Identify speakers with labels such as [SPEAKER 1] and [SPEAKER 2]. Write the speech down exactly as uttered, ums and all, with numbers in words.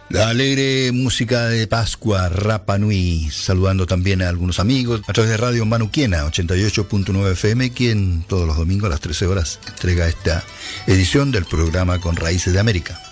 [SPEAKER 1] La alegre música de Pascua, Rapa Nui, saludando también a algunos amigos a través de Radio Manuquiena, ochenta y ocho punto nueve F M, quien todos los domingos a las trece horas entrega esta edición del programa Con Raíces de América.